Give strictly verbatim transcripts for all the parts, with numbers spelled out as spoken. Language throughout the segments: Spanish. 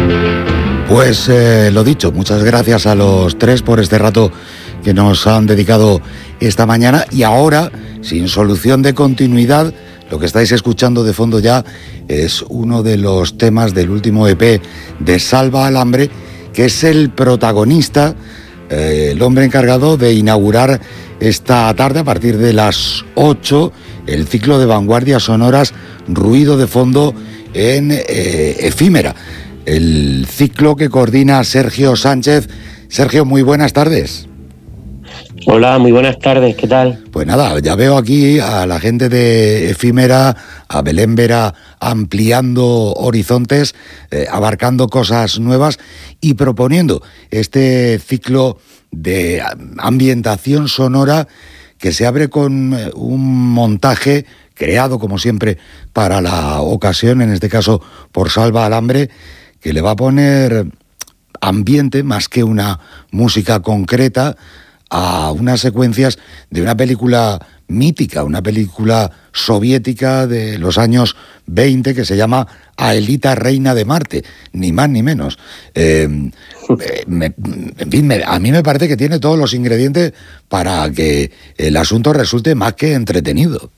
Pues eh, lo dicho, muchas gracias a los tres por este rato que nos han dedicado esta mañana. Y ahora, sin solución de continuidad, lo que estáis escuchando de fondo ya es uno de los temas del último E P de Salva al Hambre, que es el protagonista, eh, el hombre encargado de inaugurar esta tarde a partir de las ocho el ciclo de vanguardias sonoras Ruido de Fondo en eh, Efímera. El ciclo que coordina Sergio Sánchez. Sergio, muy buenas tardes. Hola, muy buenas tardes, ¿qué tal? Pues nada, ya veo aquí a la gente de Efímera, a Belén Vera ampliando horizontes, eh, abarcando cosas nuevas y proponiendo este ciclo de ambientación sonora que se abre con un montaje creado, como siempre, para la ocasión, en este caso por Salva al Hambre, que le va a poner ambiente, más que una música concreta, a unas secuencias de una película mítica, una película soviética de los años veinte que se llama Aelita, Reina de Marte, ni más ni menos. Eh, me, en fin, me, a mí me parece que tiene todos los ingredientes para que el asunto resulte más que entretenido.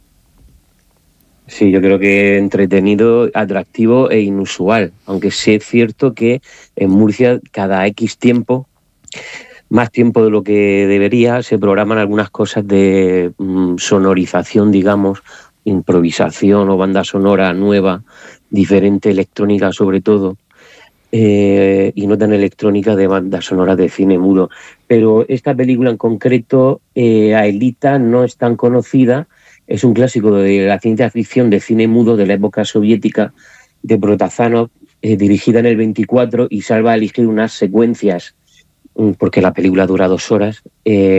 Sí, yo creo que entretenido, atractivo e inusual, aunque sí es cierto que en Murcia cada X tiempo, más tiempo de lo que debería, se programan algunas cosas de mm, sonorización, digamos, improvisación o banda sonora nueva, diferente, electrónica sobre todo, eh, y no tan electrónica de bandas sonoras de cine mudo. Pero esta película en concreto, eh, Aelita, no es tan conocida. Es un clásico de la ciencia ficción de cine mudo de la época soviética de Protazanov, eh, dirigida en el veinticuatro, y Salva a elegir unas secuencias, porque la película dura dos horas, eh,